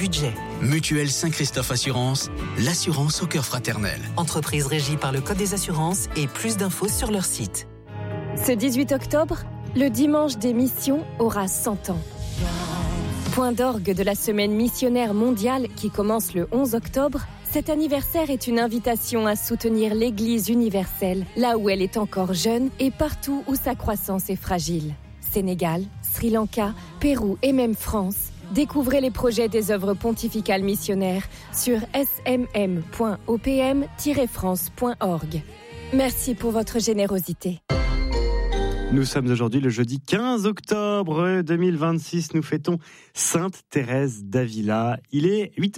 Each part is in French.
budget. Mutuelle Saint-Christophe Assurance, l'assurance au cœur fraternel. Entreprise régie par le Code des assurances et plus d'infos sur leur site. Ce 18 octobre, le dimanche des missions aura 100 ans. Point d'orgue de la semaine missionnaire mondiale qui commence le 11 octobre, cet anniversaire est une invitation à soutenir l'Église universelle, là où elle est encore jeune et partout où sa croissance est fragile. Sénégal, Sri Lanka, Pérou et même France. Découvrez les projets des œuvres pontificales missionnaires sur smm.opm-france.org. Merci pour votre générosité. Nous sommes aujourd'hui le jeudi 15 octobre 2026. Nous fêtons Sainte Thérèse d'Avila. Il est 8h.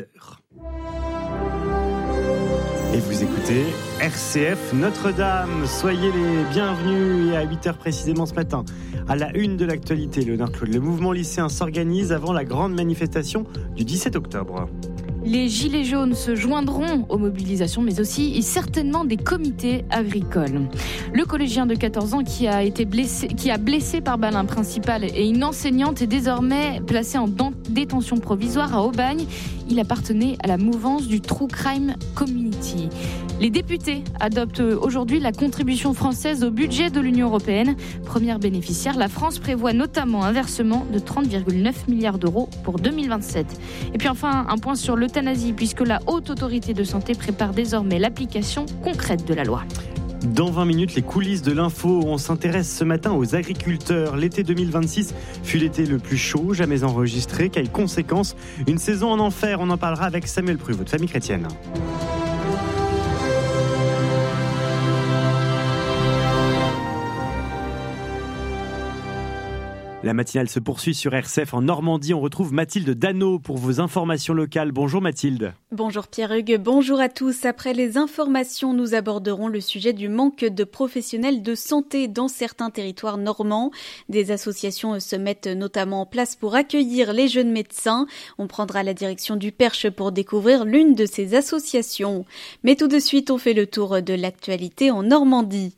Et vous écoutez RCF Notre-Dame. Soyez les bienvenus. Et à 8h précisément ce matin, à la une de l'actualité, Léonard Claude, le mouvement lycéen s'organise avant la grande manifestation du 17 octobre. Les Gilets jaunes se joindront aux mobilisations, mais aussi certainement des comités agricoles. Le collégien de 14 ans qui a blessé par balle un principal et une enseignante est désormais placé en détention provisoire à Aubagne. Il appartenait à la mouvance du True Crime Community. Les députés adoptent aujourd'hui la contribution française au budget de l'Union européenne. Première bénéficiaire, la France prévoit notamment un versement de 30,9 milliards d'euros pour 2027. Et puis enfin, un point sur l'euthanasie, puisque la Haute Autorité de Santé prépare désormais l'application concrète de la loi. Dans 20 minutes, les coulisses de l'info. On s'intéresse ce matin aux agriculteurs. L'été 2026 fut l'été le plus chaud jamais enregistré. Quelles conséquences ? Une saison en enfer. On en parlera avec Samuel Pruvot de Famille Chrétienne. La matinale se poursuit sur RCF en Normandie. On retrouve Mathilde Dano pour vos informations locales. Bonjour Mathilde. Bonjour Pierre-Hugues, bonjour à tous. Après les informations, nous aborderons le sujet du manque de professionnels de santé dans certains territoires normands. Des associations se mettent notamment en place pour accueillir les jeunes médecins. On prendra la direction du Perche pour découvrir l'une de ces associations. Mais tout de suite, on fait le tour de l'actualité en Normandie.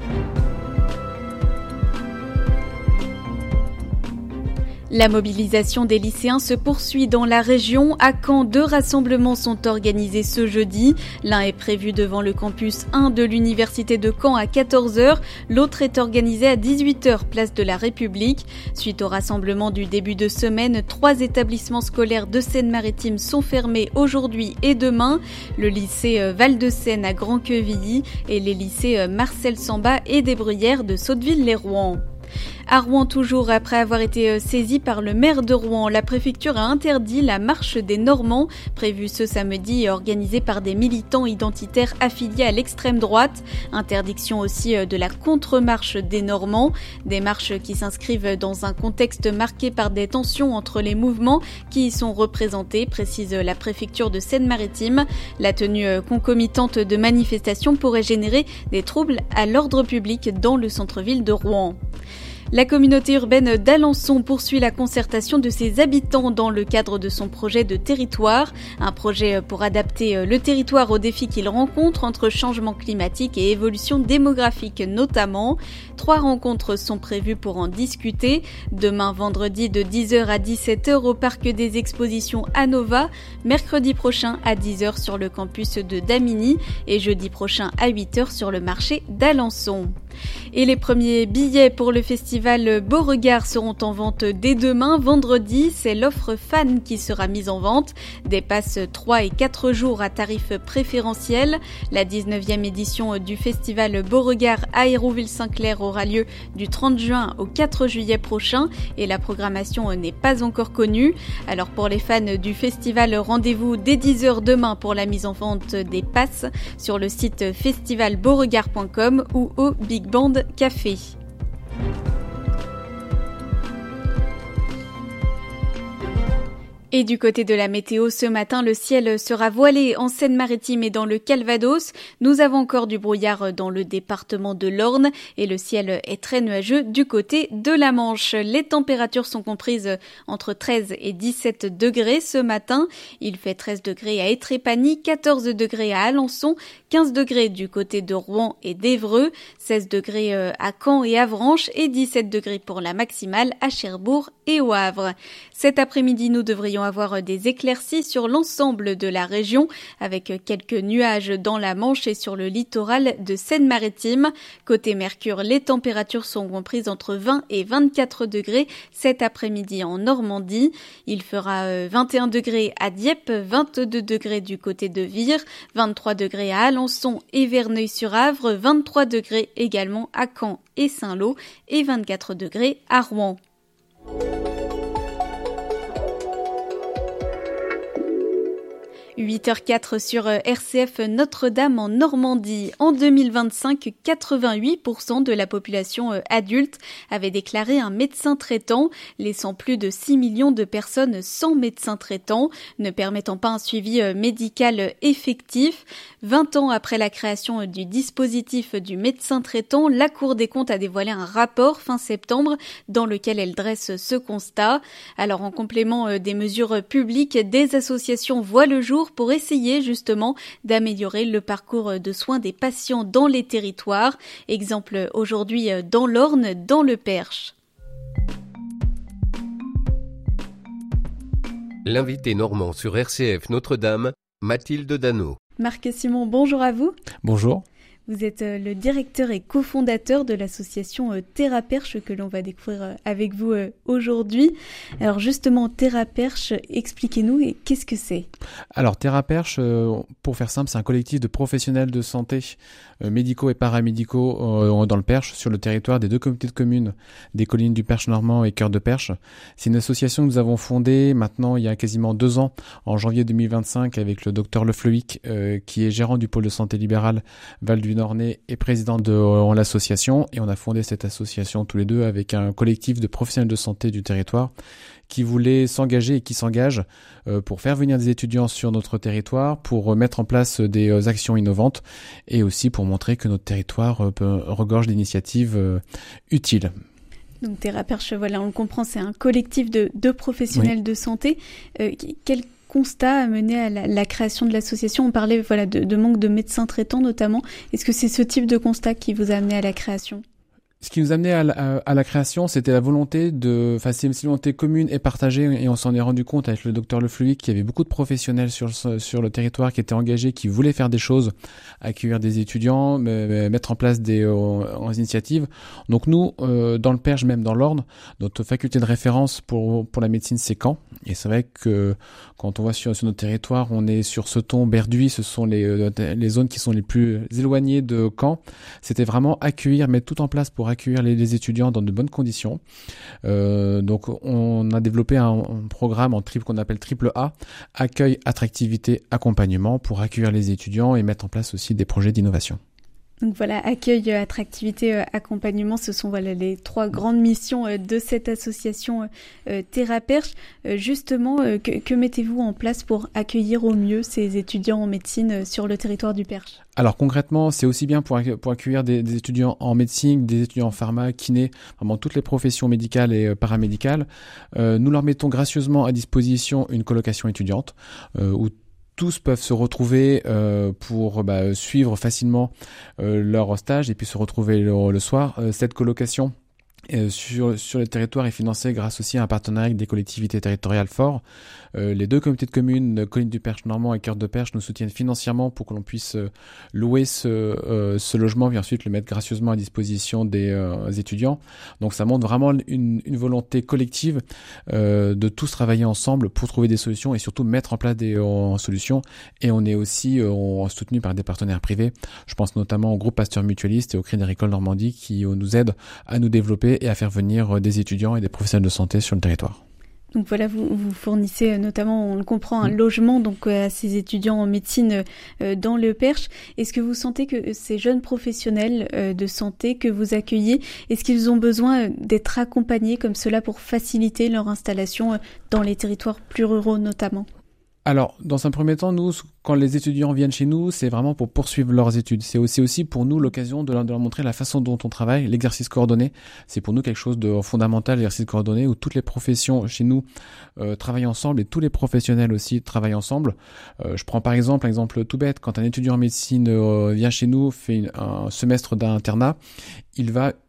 La mobilisation des lycéens se poursuit dans la région. À Caen, 2 rassemblements sont organisés ce jeudi. L'un est prévu devant le campus 1 de l'université de Caen à 14h. L'autre est organisé à 18h, place de la République. Suite au rassemblement du début de semaine, 3 établissements scolaires de Seine-Maritime sont fermés aujourd'hui et demain. Le lycée Val-de-Seine à Grand-Quevilly et les lycées Marcel Samba et des Bruyères de Sotteville-les-Rouen. À Rouen toujours, après avoir été saisie par le maire de Rouen, la préfecture a interdit la marche des Normands, prévue ce samedi et organisée par des militants identitaires affiliés à l'extrême droite. Interdiction aussi de la contre-marche des Normands, des marches qui s'inscrivent dans un contexte marqué par des tensions entre les mouvements qui y sont représentés, précise la préfecture de Seine-Maritime. La tenue concomitante de manifestations pourrait générer des troubles à l'ordre public dans le centre-ville de Rouen. La communauté urbaine d'Alençon poursuit la concertation de ses habitants dans le cadre de son projet de territoire. Un projet pour adapter le territoire aux défis qu'il rencontre entre changement climatique et évolution démographique notamment. 3 rencontres sont prévues pour en discuter. Demain vendredi de 10h à 17h au parc des expositions Anova. Mercredi prochain à 10h sur le campus de Damigny et jeudi prochain à 8h sur le marché d'Alençon. Et les premiers billets pour le festival Beauregard seront en vente dès demain. Vendredi, c'est l'offre fan qui sera mise en vente. Des passes 3 et 4 jours à tarif préférentiel. La 19e édition du festival Beauregard à Hérouville-Saint-Clair aura lieu du 30 juin au 4 juillet prochain et la programmation n'est pas encore connue. Alors pour les fans du festival, rendez-vous dès 10h demain pour la mise en vente des passes sur le site festivalbeauregard.com ou au Big Band Café. Et du côté de la météo, ce matin, le ciel sera voilé en Seine-Maritime et dans le Calvados. Nous avons encore du brouillard dans le département de l'Orne et le ciel est très nuageux du côté de la Manche. Les températures sont comprises entre 13 et 17 degrés ce matin. Il fait 13 degrés à Étrépagny, 14 degrés à Alençon, 15 degrés du côté de Rouen et d'Évreux, 16 degrés à Caen et Avranches et 17 degrés pour la maximale à Cherbourg et au Havre. Cet après-midi, nous devrions avoir des éclaircies sur l'ensemble de la région, avec quelques nuages dans la Manche et sur le littoral de Seine-Maritime. Côté Mercure, les températures sont comprises entre 20 et 24 degrés cet après-midi en Normandie. Il fera 21 degrés à Dieppe, 22 degrés du côté de Vire, 23 degrés à Alençon et Verneuil-sur-Avre, 23 degrés également à Caen et Saint-Lô et 24 degrés à Rouen. « 8h04 sur RCF Notre-Dame en Normandie. En 2025, 88% de la population adulte avait déclaré un médecin traitant, laissant plus de 6 millions de personnes sans médecin traitant, ne permettant pas un suivi médical effectif. 20 ans après la création du dispositif du médecin traitant, la Cour des comptes a dévoilé un rapport fin septembre dans lequel elle dresse ce constat. Alors en complément des mesures publiques, des associations voient le jour pour essayer justement d'améliorer le parcours de soins des patients dans les territoires. Exemple aujourd'hui dans l'Orne, dans le Perche. L'invité normand sur RCF Notre-Dame, Mathilde Dano. Marc Simon, bonjour à vous. Bonjour. Vous êtes le directeur et cofondateur de l'association Theraperche que l'on va découvrir avec vous aujourd'hui. Alors justement, Theraperche, expliquez-nous qu'est-ce que c'est ? Alors Theraperche, pour faire simple, c'est un collectif de professionnels de santé médicaux et paramédicaux dans le Perche, sur le territoire des 2 communautés de communes des collines du Perche normand et Cœur de Perche. C'est une association que nous avons fondée maintenant il y a quasiment 2 ans, en janvier 2025, avec le docteur Le Fleuic, qui est gérant du pôle de santé libérale Val du Nord-Nez et président de l'association. Et on a fondé cette association tous les deux avec un collectif de professionnels de santé du territoire qui voulait s'engager et qui s'engage pour faire venir des étudiants sur notre territoire, pour mettre en place des actions innovantes et aussi pour montrer que notre territoire regorge d'initiatives utiles. Donc Theraperche, voilà, on le comprend, c'est un collectif de professionnels de santé. Quel constat a mené à la création de l'association ? On parlait de manque de médecins traitants notamment. Est-ce que c'est ce type de constat qui vous a amené à la création ? Ce qui nous amenait à la création, c'était la volonté c'est une volonté commune et partagée, et on s'en est rendu compte avec le docteur Le Fleuic qu'il y avait beaucoup de professionnels sur le territoire qui étaient engagés, qui voulaient faire des choses, accueillir des étudiants, mettre en place des initiatives. Donc nous, dans le Perche, même dans l'Orne, notre faculté de référence pour la médecine, c'est Caen. Et c'est vrai que quand on voit sur notre territoire, on est sur Ceton, Berduy, ce sont les zones qui sont les plus éloignées de Caen. C'était vraiment accueillir, mettre tout en place pour accueillir les étudiants dans de bonnes conditions. Donc on a développé un programme qu'on appelle triple A, accueil, attractivité, accompagnement, pour accueillir les étudiants et mettre en place aussi des projets d'innovation. Donc voilà, accueil, attractivité, accompagnement, ce sont les 3 grandes missions de cette association Theraperche. Justement, que mettez-vous en place pour accueillir au mieux ces étudiants en médecine sur le territoire du Perche ? Alors concrètement, c'est aussi bien pour accueillir des étudiants en médecine, des étudiants en pharma, kiné, vraiment toutes les professions médicales et paramédicales. Nous leur mettons gracieusement à disposition une colocation étudiante où tous peuvent se retrouver pour suivre facilement leur stage et puis se retrouver le soir. Cette colocation sur le territoire est financée grâce aussi à un partenariat avec des collectivités territoriales forts. Les 2 communautés de communes, Collines du Perche normand et Cœur de Perche, nous soutiennent financièrement pour que l'on puisse louer ce logement et ensuite le mettre gracieusement à disposition des étudiants. Donc ça montre vraiment une volonté collective de tous travailler ensemble pour trouver des solutions et surtout mettre en place des solutions. Et on est aussi soutenu par des partenaires privés. Je pense notamment au groupe Pasteur Mutualiste et au Crédit Agricole Normandie qui nous aident à nous développer et à faire venir des étudiants et des professionnels de santé sur le territoire. Donc voilà, vous fournissez notamment, on le comprend, un logement donc à ces étudiants en médecine dans le Perche. Est-ce que vous sentez que ces jeunes professionnels de santé que vous accueillez, est-ce qu'ils ont besoin d'être accompagnés comme cela pour faciliter leur installation dans les territoires plus ruraux notamment ? Alors, dans un premier temps, nous, quand les étudiants viennent chez nous, c'est vraiment pour poursuivre leurs études. C'est aussi pour nous l'occasion de leur montrer la façon dont on travaille, l'exercice coordonné. C'est pour nous quelque chose de fondamental, l'exercice coordonné, où toutes les professions chez nous travaillent ensemble et tous les professionnels aussi travaillent ensemble. Je prends par exemple un exemple tout bête. Quand un étudiant en médecine vient chez nous, fait un semestre d'internat, il va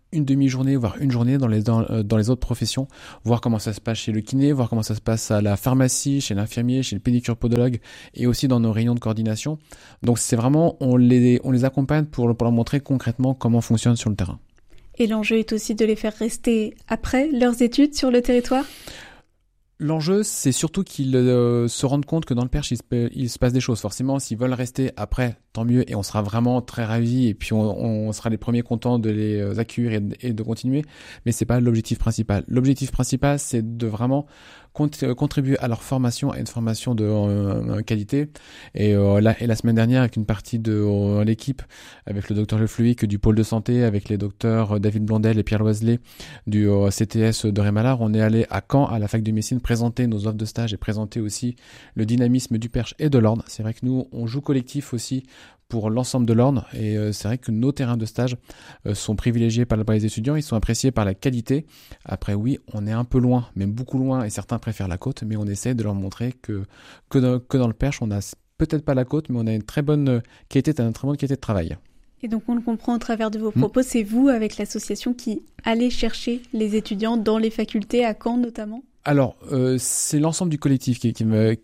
une demi-journée, voire une journée dans les autres professions, voir comment ça se passe chez le kiné, voir comment ça se passe à la pharmacie, chez l'infirmier, chez le pédicure-podologue et aussi dans nos réunions de coordination. Donc c'est vraiment, on les accompagne pour leur montrer concrètement comment fonctionne sur le terrain. Et l'enjeu est aussi de les faire rester après leurs études sur le territoire ? L'enjeu, c'est surtout qu'ils se rendent compte que dans le Perche, il se passe des choses. Forcément, s'ils veulent rester après, tant mieux, et on sera vraiment très ravis, et puis on sera les premiers contents de les accueillir et de continuer. Mais c'est pas l'objectif principal. L'objectif principal, c'est de vraiment contribuer à leur formation, à une formation de qualité. Et la semaine dernière, avec une partie de l'équipe, avec le docteur Le Fluic du pôle de santé, avec les docteurs David Blondel et Pierre Loiselet du CTS de Rémalard, on est allé à Caen, à la fac de médecine, présenter nos offres de stage et présenter aussi le dynamisme du Perche et de l'Orne. C'est vrai que nous, on joue collectif aussi pour l'ensemble de l'Orne et c'est vrai que nos terrains de stage sont privilégiés par les étudiants, ils sont appréciés par la qualité. Après oui, on est un peu loin, même beaucoup loin, et certains préfèrent la côte, mais on essaie de leur montrer que dans le Perche, on a peut-être pas la côte, mais on a une très bonne qualité de travail. Et donc on le comprend au travers de vos propos, c'est vous avec l'association qui allez chercher les étudiants dans les facultés, à Caen notamment ? Alors, c'est l'ensemble du collectif qui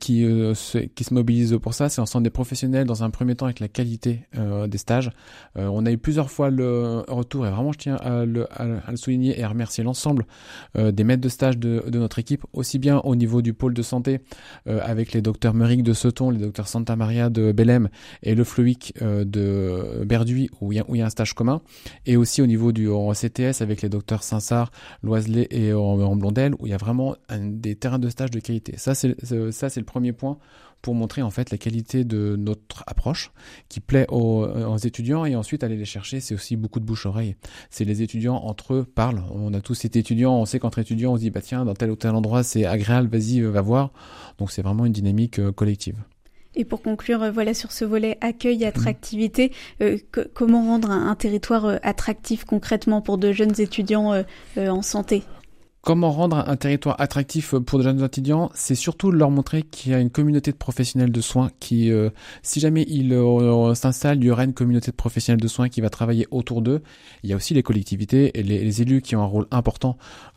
se mobilise pour ça. C'est l'ensemble des professionnels dans un premier temps avec la qualité des stages. On a eu plusieurs fois le retour et vraiment je tiens à le souligner et à remercier l'ensemble des maîtres de stage de notre équipe, aussi bien au niveau du pôle de santé avec les docteurs Meuric de Seton, les docteurs Santa Maria de Bellem et le Fluic de Berduy où il y a un stage commun, et aussi au niveau du CTS avec les docteurs Sinsart, Loiselet et Blondel où il y a vraiment des terrains de stage de qualité. Ça, c'est le premier point pour montrer en fait la qualité de notre approche qui plaît aux étudiants, et ensuite aller les chercher, c'est aussi beaucoup de bouche-oreille. C'est les étudiants entre eux parlent. On a tous été étudiants, on sait qu'entre étudiants on se dit bah tiens dans tel ou tel endroit c'est agréable, vas-y va voir. Donc c'est vraiment une dynamique collective. Et pour conclure, voilà sur ce volet accueil, attractivité, comment rendre un territoire attractif concrètement pour de jeunes étudiants en santé ? Comment rendre un territoire attractif pour de jeunes étudiants ? C'est surtout leur montrer qu'il y a une communauté de professionnels de soins qui, si jamais ils s'installent, il y aura une communauté de professionnels de soins qui va travailler autour d'eux. Il y a aussi les collectivités et les élus qui ont un rôle important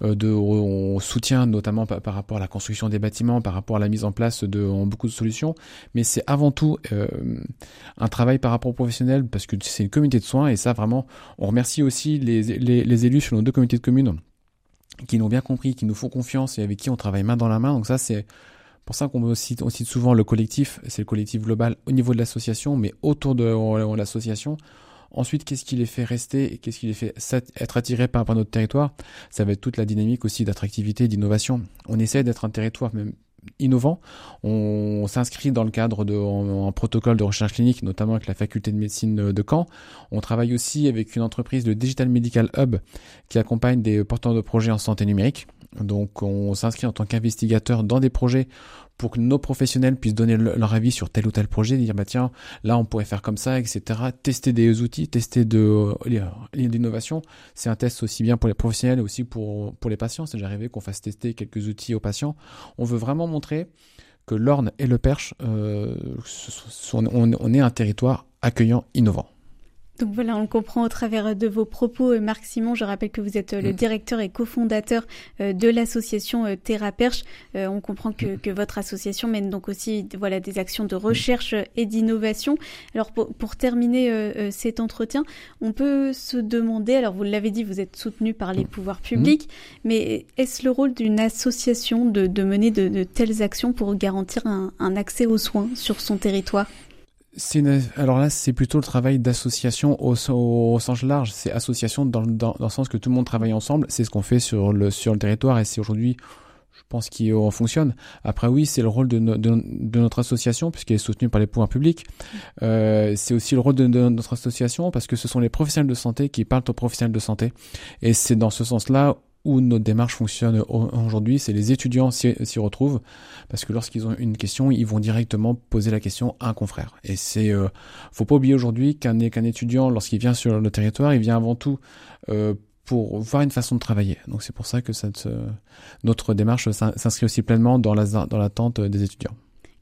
de soutien, notamment par rapport à la construction des bâtiments, par rapport à la mise en place de beaucoup de solutions. Mais c'est avant tout un travail par rapport aux professionnels parce que c'est une communauté de soins, et ça vraiment, on remercie aussi les élus sur nos 2 communautés de communes qui l'ont bien compris, qui nous font confiance et avec qui on travaille main dans la main. Donc ça, c'est pour ça qu'on cite souvent le collectif. C'est le collectif global au niveau de l'association, mais autour de l'association. Ensuite, qu'est-ce qui les fait rester et qu'est-ce qui les fait être attirés par notre territoire ? Ça va être toute la dynamique aussi d'attractivité, d'innovation. On essaie d'être un territoire même innovant. On s'inscrit dans le cadre d'un protocole de recherche clinique, notamment avec la faculté de médecine de Caen. On travaille aussi avec une entreprise, le Digital Medical Hub, qui accompagne des porteurs de projets en santé numérique. Donc on s'inscrit en tant qu'investigateur dans des projets pour que nos professionnels puissent donner leur avis sur tel ou tel projet, dire bah tiens, là on pourrait faire comme ça, etc. Tester des outils, tester de l'innovation. C'est un test aussi bien pour les professionnels et aussi pour les patients. C'est déjà arrivé qu'on fasse tester quelques outils aux patients. On veut vraiment montrer que l'Orne et le Perche, on est un territoire accueillant, innovant. Donc voilà, on le comprend au travers de vos propos. Marc Simon, je rappelle que vous êtes le directeur et cofondateur de l'association Terra Perche. On comprend que votre association mène donc aussi des actions de recherche et d'innovation. Alors pour terminer cet entretien, on peut se demander, alors vous l'avez dit, vous êtes soutenu par les pouvoirs publics, mais est-ce le rôle d'une association de mener de telles actions pour garantir un accès aux soins sur son territoire ? Alors là, c'est plutôt le travail d'association au sens large. C'est association dans le sens que tout le monde travaille ensemble. C'est ce qu'on fait sur le territoire, et c'est aujourd'hui, je pense, qui fonctionne. Après, oui, c'est le rôle de notre association puisqu'elle est soutenue par les pouvoirs publics. C'est aussi le rôle de notre association parce que ce sont les professionnels de santé qui parlent aux professionnels de santé. Et c'est dans ce sens-là où notre démarche fonctionne aujourd'hui, c'est les étudiants s'y retrouvent, parce que lorsqu'ils ont une question, ils vont directement poser la question à un confrère. Et faut pas oublier aujourd'hui qu'un étudiant, lorsqu'il vient sur le territoire, il vient avant tout pour voir une façon de travailler. Donc c'est pour ça que notre démarche s'inscrit aussi pleinement dans l'attente des étudiants.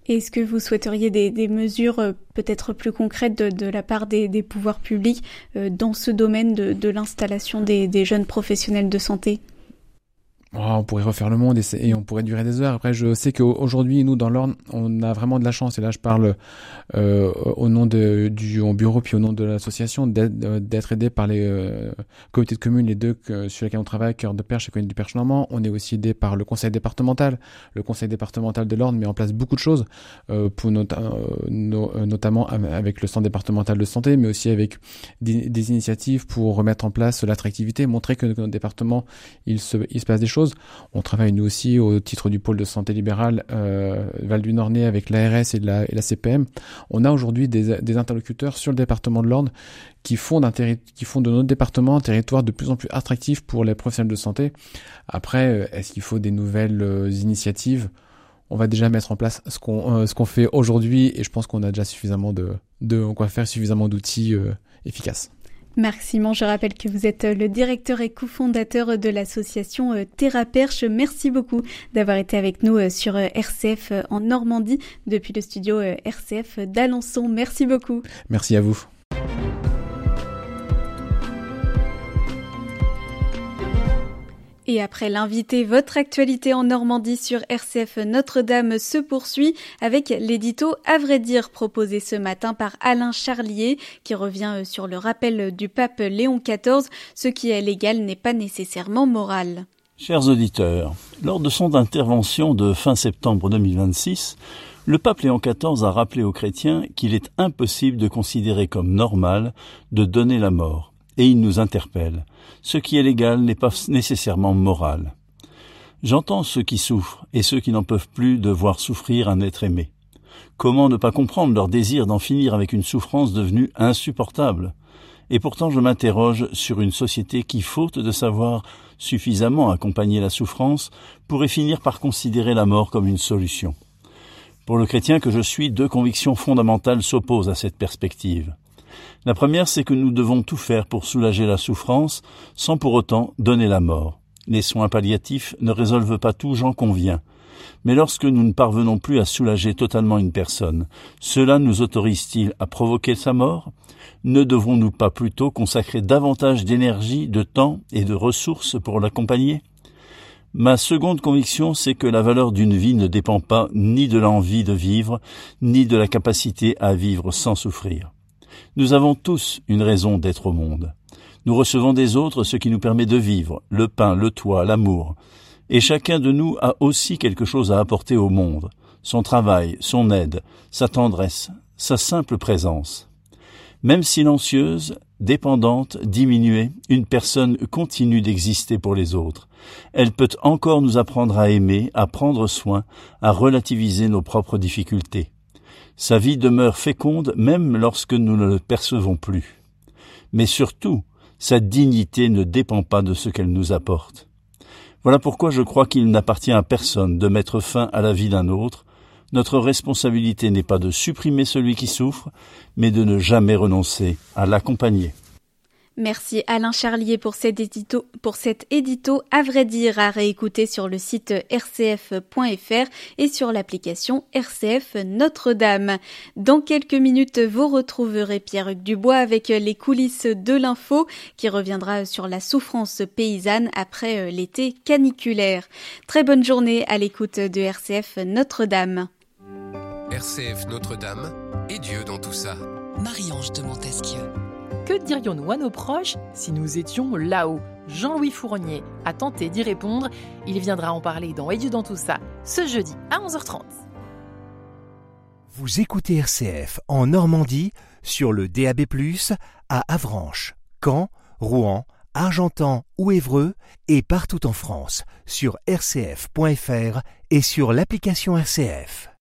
Est-ce que vous souhaiteriez des mesures peut-être plus concrètes de la part des pouvoirs publics dans ce domaine de l'installation des jeunes professionnels de santé ? On pourrait refaire le monde et on pourrait durer des heures. Après, je sais qu'aujourd'hui, nous, dans l'Orne, on a vraiment de la chance. Et là, je parle au nom du bureau puis au nom de l'association d'être aidé par les comités de communes, les deux sur lesquels on travaille, Cœur de Perche et Commune du Perche-Normand. On est aussi aidé par le conseil départemental. Le conseil départemental de l'Orne met en place beaucoup de choses, pour notamment avec le centre départemental de santé, mais aussi avec des initiatives pour remettre en place l'attractivité, montrer que notre département, il se passe des choses. On travaille nous aussi au titre du pôle de santé libérale Val du Nord-Nez avec l'ARS et la CPM. On a aujourd'hui des interlocuteurs sur le département de l'Orne qui font de notre département un territoire de plus en plus attractif pour les professionnels de santé. Après, est-ce qu'il faut des nouvelles initiatives ? On va déjà mettre en place ce qu'on fait aujourd'hui et je pense qu'on a déjà suffisamment on va faire suffisamment d'outils efficaces. Marc Simon, je rappelle que vous êtes le directeur et cofondateur de l'association Theraperche. Merci beaucoup d'avoir été avec nous sur RCF en Normandie depuis le studio RCF d'Alençon. Merci beaucoup. Merci à vous. Et après l'invité, votre actualité en Normandie sur RCF Notre-Dame se poursuit avec l'édito À vrai dire proposé ce matin par Alain Charlier qui revient sur le rappel du pape Léon XIV, ce qui est légal n'est pas nécessairement moral. Chers auditeurs, lors de son intervention de fin septembre 2026, le pape Léon XIV a rappelé aux chrétiens qu'il est impossible de considérer comme normal de donner la mort. Et il nous interpelle. Ce qui est légal n'est pas nécessairement moral. J'entends ceux qui souffrent et ceux qui n'en peuvent plus de voir souffrir un être aimé. Comment ne pas comprendre leur désir d'en finir avec une souffrance devenue insupportable ? Et pourtant je m'interroge sur une société qui, faute de savoir suffisamment accompagner la souffrance, pourrait finir par considérer la mort comme une solution. Pour le chrétien que je suis, deux convictions fondamentales s'opposent à cette perspective. La première, c'est que nous devons tout faire pour soulager la souffrance, sans pour autant donner la mort. Les soins palliatifs ne résolvent pas tout, j'en conviens. Mais lorsque nous ne parvenons plus à soulager totalement une personne, cela nous autorise-t-il à provoquer sa mort ? Ne devons-nous pas plutôt consacrer davantage d'énergie, de temps et de ressources pour l'accompagner ? Ma seconde conviction, c'est que la valeur d'une vie ne dépend pas ni de l'envie de vivre, ni de la capacité à vivre sans souffrir. Nous avons tous une raison d'être au monde. Nous recevons des autres ce qui nous permet de vivre, le pain, le toit, l'amour. Et chacun de nous a aussi quelque chose à apporter au monde, son travail, son aide, sa tendresse, sa simple présence. Même silencieuse, dépendante, diminuée, une personne continue d'exister pour les autres. Elle peut encore nous apprendre à aimer, à prendre soin, à relativiser nos propres difficultés. Sa vie demeure féconde même lorsque nous ne le percevons plus. Mais surtout, sa dignité ne dépend pas de ce qu'elle nous apporte. Voilà pourquoi je crois qu'il n'appartient à personne de mettre fin à la vie d'un autre. Notre responsabilité n'est pas de supprimer celui qui souffre, mais de ne jamais renoncer à l'accompagner. Merci Alain Charlier pour cet édito à vrai dire à réécouter sur le site rcf.fr et sur l'application RCF Notre-Dame. Dans quelques minutes, vous retrouverez Pierre Dubois avec les coulisses de l'info qui reviendra sur la souffrance paysanne après l'été caniculaire. Très bonne journée à l'écoute de RCF Notre-Dame. RCF Notre-Dame et Dieu dans tout ça. Marie-Ange de Montesquieu. Que dirions-nous à nos proches si nous étions là-haut ? Jean-Louis Fournier a tenté d'y répondre. Il viendra en parler dans Et Dieu dans tout ça, ce jeudi à 11h30. Vous écoutez RCF en Normandie sur le DAB+, à Avranches, Caen, Rouen, Argentan ou Évreux et partout en France sur rcf.fr et sur l'application RCF.